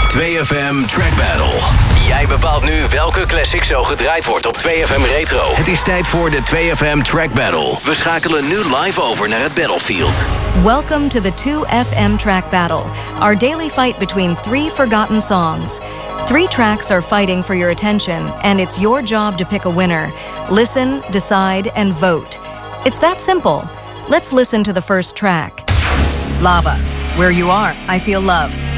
2FM Track Battle. Jij bepaalt nu welke classic zo gedraaid wordt op 2FM Retro. Het is tijd voor de 2FM Track Battle. We schakelen nu live over naar het battlefield. Welcome to the 2FM Track Battle, our daily fight between 3 forgotten songs. 3 tracks are fighting for your attention, and it's your job to pick a winner. Listen, decide, and vote. It's that simple. Let's listen to the first track. Lava. Where you are, I feel love.